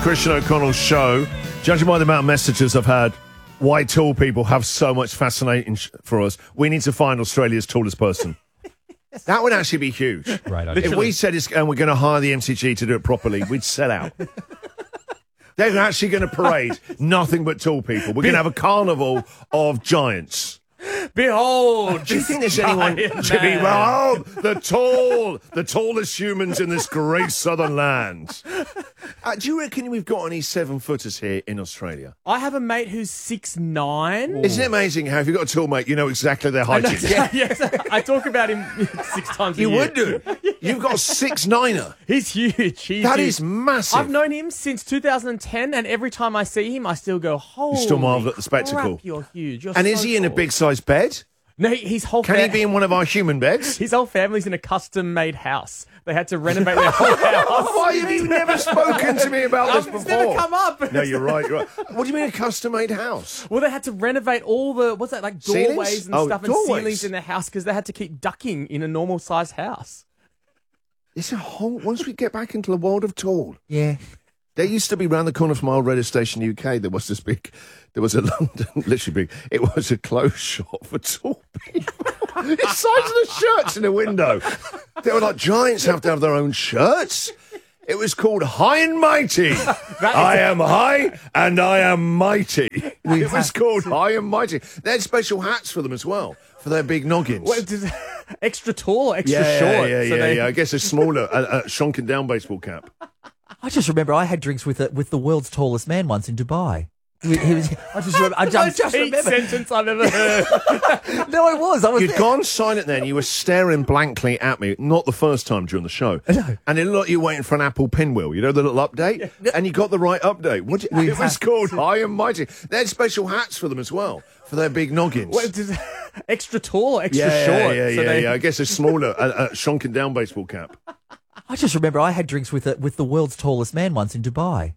Christian O'Connell show. Judging by the amount of messages I've had, why tall people have so much fascinating for us, we need to find Australia's tallest person. That would actually be huge. Right. If we said we're going to hire the MCG to do it properly, we'd sell out. They're actually going to parade nothing but tall people. We're going to have a carnival of giants. Behold! Do you think there's anyone to be the tallest humans in this great southern land? Do you reckon we've got any 7-footers here in Australia? I have a mate who's 6'9". Isn't it amazing how if you've got a tall mate, you know exactly their height is? Yes, I talk about him 6 times a year. You would do. You've got a 6'9"er. He's huge. That is massive. I've known him since 2010, and every time I see him, I still go, holy You still marvel at the spectacle. crap, you're huge. You're And so is he in a tall." big-sized bed? No, his whole Can he be in one of our human beds? His whole family's in a custom-made house. They had to renovate their whole house. Why have you never spoken to me about this before? It's never come up. No, you're right. What do you mean a custom-made house? Well, they had to renovate all the, what's that, like Ceilings? doorways and Oh, stuff doorways. and ceilings in their house because they had to keep ducking in a normal-sized house. It's a whole... Once we get back into the world of tall... Yeah. There used to be round the corner from our radio station UK, there was a London, literally big, it was a clothes shop for tall people. The size of the shirts in the window. They were like, giants have to have their own shirts. It was called High and Mighty. I am high and I am mighty. It was called High and Mighty. They had special hats for them as well, for their big noggins. Well, extra tall or extra short? Yeah. I guess a smaller, shrunken down baseball cap. I just remember I had drinks with the world's tallest man once in Dubai. He was, I just remember. I just Most peak remember. sentence I've ever heard. No, I was. You'd there. gone silent then. You were staring blankly at me, not the first time during the show. No. And it looked like you were waiting for an Apple pinwheel, you know, the little update? And you got the right update. It was called High and Mighty. They had special hats for them as well, for their big noggins. Well, extra tall or extra short? Yeah. I guess a smaller, shrunken down baseball cap. I just remember I had drinks with the world's tallest man once in Dubai.